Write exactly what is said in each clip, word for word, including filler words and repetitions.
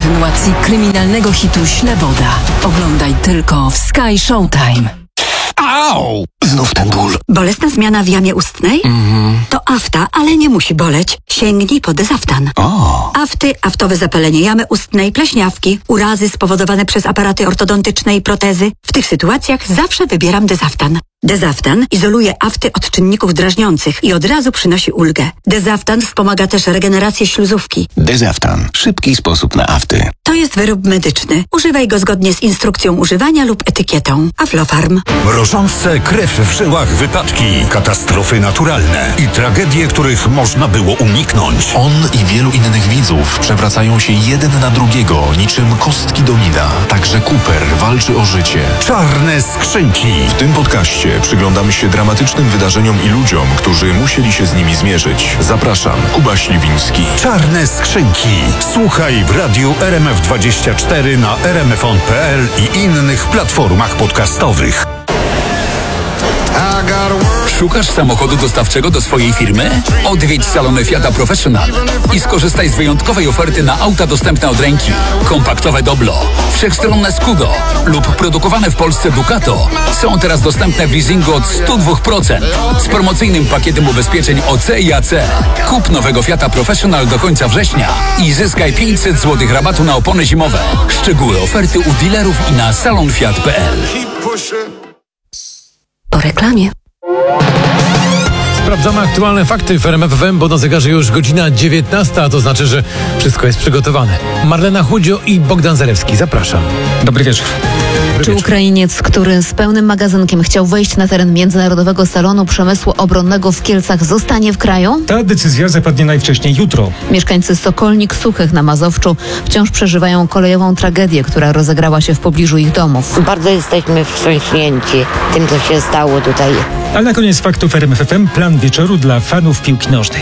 kontynuacji kryminalnego hitu Śleboda. Oglądaj tylko w Sky Showtime. Au! Znów ten ból. Bolesna zmiana w jamie ustnej? Mhm. To afta, ale nie musi boleć. Sięgnij po Dezaftan. O. Afty, aftowe zapalenie jamy ustnej, pleśniawki, urazy spowodowane przez aparaty ortodontyczne i protezy. W tych sytuacjach zawsze wybieram Dezaftan. Dezaftan izoluje afty od czynników drażniących i od razu przynosi ulgę. Dezaftan wspomaga też regenerację śluzówki. Dezaftan. Szybki sposób na afty. To jest wyrób medyczny. Używaj go zgodnie z instrukcją używania lub etykietą. Aflofarm. Mrożące krew w żyłach wypadki, katastrofy naturalne i tragedie, których można było uniknąć. On i wielu innych widzów przewracają się jeden na drugiego, niczym kostki domina. Także Cooper walczy o życie. Czarne skrzynki. W tym podcaście przyglądamy się dramatycznym wydarzeniom i ludziom, którzy musieli się z nimi zmierzyć. Zapraszam, Kuba Śliwiński. Czarne skrzynki. Słuchaj w radiu R M F dwadzieścia cztery na r m f on kropka p l i innych platformach podcastowych. Szukasz samochodu dostawczego do swojej firmy? Odwiedź salony Fiata Professional i skorzystaj z wyjątkowej oferty na auta dostępne od ręki. Kompaktowe Doblo, wszechstronne Skudo lub produkowane w Polsce Ducato są teraz dostępne w leasingu od sto dwa procent z promocyjnym pakietem ubezpieczeń O C i A C. Kup nowego Fiata Professional do końca września i zyskaj pięćset złotych rabatu na opony zimowe. Szczegóły oferty u dealerów i na salon fiat kropka p l. Po reklamie. Sprawdzamy aktualne fakty w R M F F M, bo na zegarze już godzina dziewiętnasta, a to znaczy, że wszystko jest przygotowane. Marlena Chudzio i Bogdan Zalewski. Zapraszam. Dobry wieczór. Dobry Czy wieczór. Ukrainiec, który z pełnym magazynkiem chciał wejść na teren Międzynarodowego Salonu Przemysłu Obronnego w Kielcach, zostanie w kraju? Ta decyzja zapadnie najwcześniej jutro. Mieszkańcy Sokolnik Suchych na Mazowszu wciąż przeżywają kolejową tragedię, która rozegrała się w pobliżu ich domów. Bardzo jesteśmy wstrząśnięci tym, co się stało tutaj. A na koniec faktów R M F F M plan wieczoru dla fanów piłki nożnej.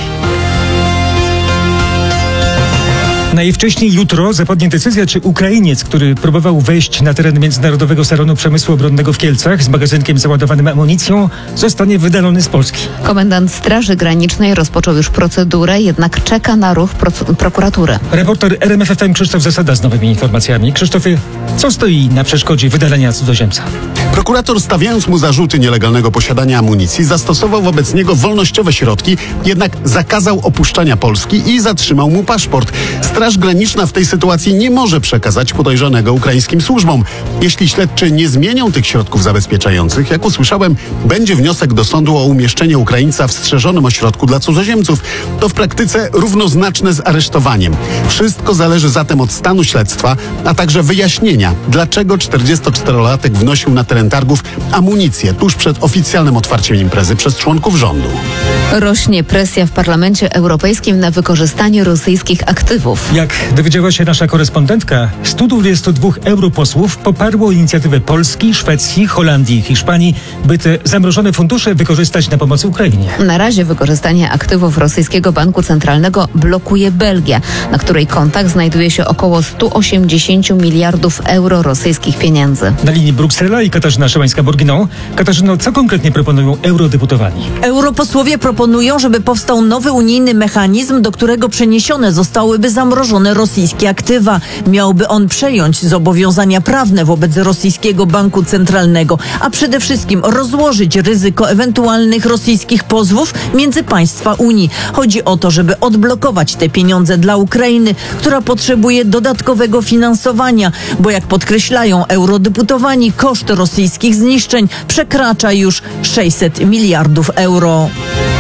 Najwcześniej jutro zapadnie decyzja, czy Ukrainiec, który próbował wejść na teren Międzynarodowego Salonu Przemysłu Obronnego w Kielcach z magazynkiem załadowanym amunicją, zostanie wydalony z Polski. Komendant Straży Granicznej rozpoczął już procedurę, jednak czeka na ruch pro- prokuratury. Reporter R M F F M Krzysztof Zasada z nowymi informacjami. Krzysztofie, co stoi na przeszkodzie wydalenia cudzoziemca? Prokurator, stawiając mu zarzuty nielegalnego posiadania amunicji, zastosował wobec niego wolnościowe środki, jednak zakazał opuszczania Polski i zatrzymał mu paszport. Straż Graniczna w tej sytuacji nie może przekazać podejrzanego ukraińskim służbom. Jeśli śledczy nie zmienią tych środków zabezpieczających, jak usłyszałem, będzie wniosek do sądu o umieszczenie Ukraińca w strzeżonym ośrodku dla cudzoziemców. To w praktyce równoznaczne z aresztowaniem. Wszystko zależy zatem od stanu śledztwa, a także wyjaśnienia, dlaczego czterdziestoczterolatek wnosił na teren targów amunicję tuż przed oficjalnym otwarciem imprezy przez członków rządu. Rośnie presja w Parlamencie Europejskim na wykorzystanie rosyjskich aktywów. Jak dowiedziała się nasza korespondentka, stu dwudziestu dwóch europosłów poparło inicjatywę Polski, Szwecji, Holandii i Hiszpanii, by te zamrożone fundusze wykorzystać na pomoc Ukrainie. Na razie wykorzystanie aktywów rosyjskiego banku centralnego blokuje Belgia, na której kontach znajduje się około sto osiemdziesiąt miliardów euro rosyjskich pieniędzy. Na linii Bruksela i Katarzyna Szymańska-Borginą. Katarzyno, co konkretnie proponują eurodeputowani? Europosłowie proponują, żeby powstał nowy unijny mechanizm, do którego przeniesione zostałyby zamrożone rosyjskie aktywa. Miałby on przejąć zobowiązania prawne wobec rosyjskiego banku centralnego, a przede wszystkim rozłożyć ryzyko ewentualnych rosyjskich pozwów między państwa Unii. Chodzi o to, żeby odblokować te pieniądze dla Ukrainy, która potrzebuje dodatkowego finansowania, bo jak podkreślają eurodeputowani, koszt rosyjskich zniszczeń przekracza już sześćset miliardów euro.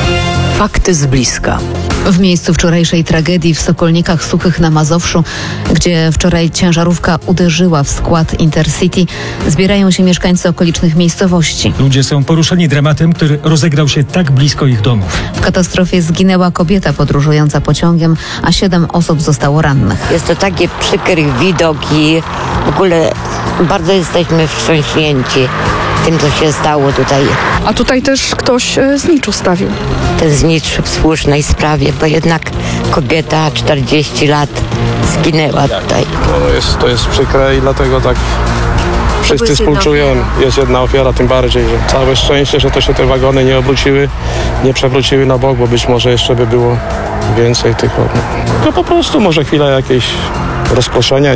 Fakty z bliska. W miejscu wczorajszej tragedii w Sokolnikach Suchych na Mazowszu, gdzie wczoraj ciężarówka uderzyła w skład Intercity, zbierają się mieszkańcy okolicznych miejscowości. Ludzie są poruszeni dramatem, który rozegrał się tak blisko ich domów. W katastrofie zginęła kobieta podróżująca pociągiem, a siedem osób zostało rannych. Jest to taki przykry widok i w ogóle bardzo jesteśmy wstrząśnięci tym, co się stało tutaj. A tutaj też ktoś znicz ustawił. Ten znicz w słusznej sprawie, bo jednak kobieta czterdzieści lat zginęła tutaj. No jest, to jest przykre i dlatego tak wszyscy współczujemy. Jest jedna ofiara, tym bardziej, że całe szczęście, że to się te wagony nie obróciły, nie przewróciły na bok, bo być może jeszcze by było więcej tych. No po prostu może chwila jakiejś rozproszenia.